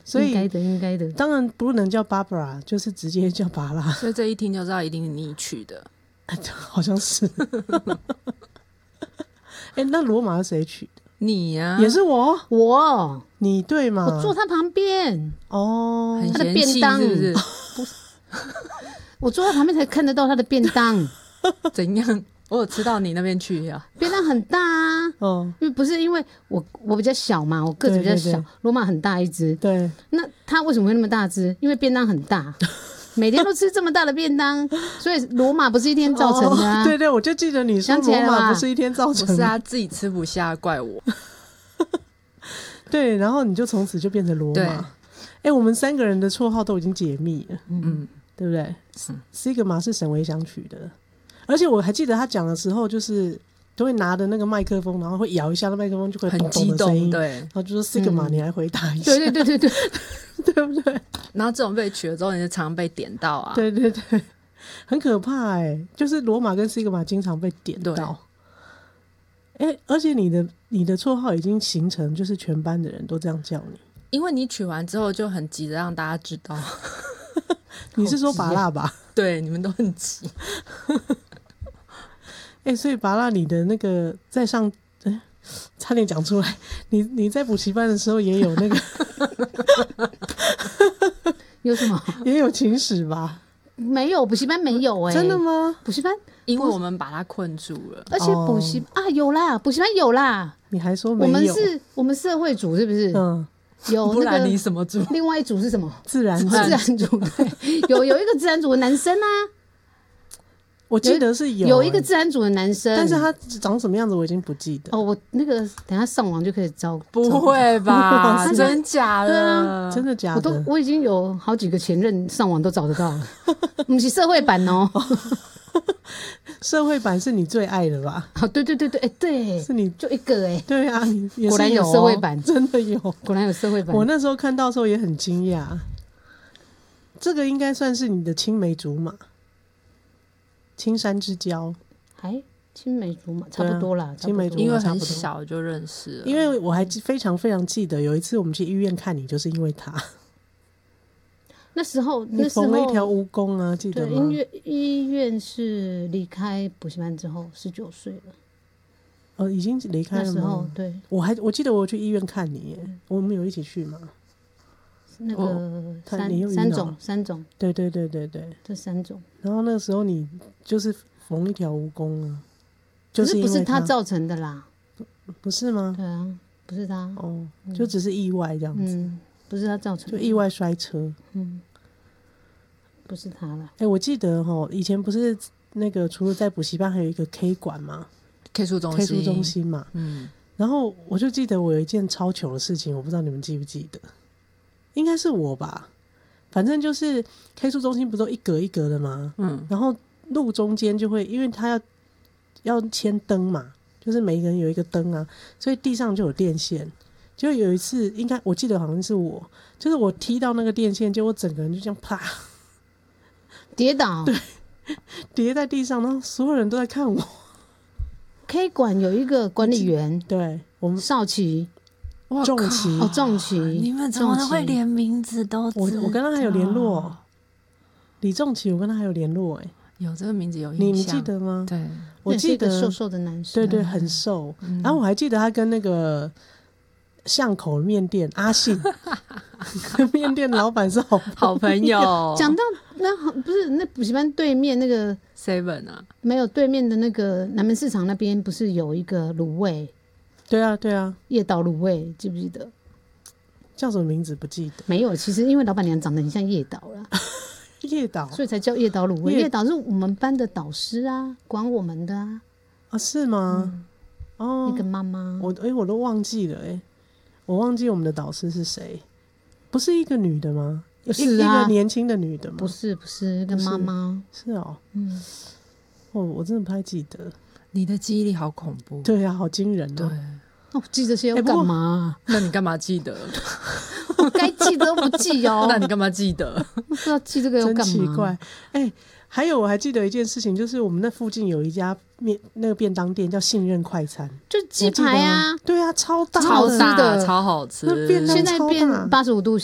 所以应该的， 当然不能叫 Barbara， 就是直接叫拔蜡。 所以这一听就知道一定是你取的， 好像是。那罗马是谁取的？ 你呀、 也是我你对吗？ 我坐他旁边哦， 很他的嫌弃便当是不是？ 我坐在旁边才看得到他的便当。 怎样？我有吃到你那边去呀、 便当很大啊，因为不是因为我比较小嘛，我个子比较小，罗马很大一只， 对， 那他为什么会那么大只？因为便当很大，每天都吃这么大的便当，所以罗马不是一天造成的啊。 对对，我就记得你说罗马不是一天造成的， 不是他自己吃不下，怪我。 对，然后你就从此就变成罗马。我们3个人的绰号都已经解密了，对不对？Sigma 是沈维祥取的。而且我还记得他讲的时候，就是都会拿着那个麦克风，然后会摇一下那麦克风，就会很激动，对， 然后就说 Sigma，你来回答一下， 对， 对不对？ 然后这种被取了之后，你就常被点到啊， 对，很可怕就是罗马跟 Sigma 经常被点到。而且你的绰号已经形成，就是全班的人都这样叫你， 因为你取完之后就很急着让大家知道。 你是说拔蜡吧？ 对，你们都很急。 所以拔蜡你的那个在上，差点讲出来，你在补习班的时候也有那个有什么？ 也有情史吧？ 没有，补习班没有真的吗？ 补习班， 因为我们把它困住了， 而且补习有啦，补习班有啦。 你还说没有？ 我们社会组是不是？有不然你什么组？ 另外一组是什么？ 自然组。 对，有一个自然组的男生啊， 我记得是有一个自然组的男生， 但是他长什么样子我已经不记得。 我那个等一下上网就可以找。 不会吧？真假的？ 真的假的？ 我已经有好几个前任上网都找得到了，不是社会版哦。 社会版是你最爱的吧？ 对，对， 是你就一个对啊，你也是果然有社会版， 真的有， 果然有社会版。 我那时候看到的时候也很惊讶，这个应该算是你的青梅竹马，青山之交， 青梅竹马差不多啦， 青梅竹马因为很小就认识了。 因为我还非常非常记得有一次我们去医院看你，就是因为他。 那时候缝了一条蜈蚣啊，记得吗？ 医院是离开补习班之后19岁了。 已经离开了吗？ 那时候对， 我记得我去医院看你耶，我们有一起去吗？ 那个三种， 对，这 3种。 然后那个时候你就是缝一条蜈蚣啊，就是因为不是他造成的啦？ 不是吗？ 对啊，不是他就只是意外这样子， 不是他造成的， 就意外摔车， 不是他啦。 我记得以前不是那个除了在补习班，还有一个 K 馆嘛 ，K 书中心嘛，然后我就记得我有一件超糗的事情，我不知道你们记不记得，应该是我吧，反正就是 K 书中心不都一格一格的吗？然后路中间就会，因为他要牵灯嘛，就是每一个人有一个灯啊，所以地上就有电线。就有一次，应该我记得好像是就是我踢到那个电线，结果整个人就这样啪跌倒， 对，跌在地上，然后所有人都在看我。 K 馆有一个管理员， 对，我们少奇、 仲奇， 仲奇， 你们怎么会连名字都知道？ 我跟他还有联络，李仲奇，我跟他还有联络， 有这个名字有印象， 你记得吗？ 对， 我记得瘦瘦的男生， 对，很瘦。然后我还记得他跟那个巷口面店阿信面店老板是好朋友。 讲到不是那补习班对面那个 7 啊， 没有，对面的那个南门市场那边不是有一个卤味？ 对啊， 叶岛卤味，记不记得？ 叫什么名字不记得？ 没有，其实因为老板娘长得很像叶岛啦， 叶岛， 所以才叫叶岛卤味。叶岛是我们班的导师啊，管我们的啊。 是吗？ 那个妈妈， 我都忘记了我忘记我们的导师是谁，不是一个女的吗？ 是啊， 一个年轻的女的吗？ 不是，一个妈妈。 是哦，我真的不太记得。 你的记忆力好恐怖。 对啊，好惊人哦。 对，记这些要干嘛？ 那你干嘛记得？ 我该记得都不记哦。 那你干嘛记得？ 不知道记这个要干嘛？ 真奇怪。还有我还记得一件事情，就是我们那附近有一家那个便当店叫信任快餐， 就鸡排啊， 对啊，超大超好吃。 现在变85度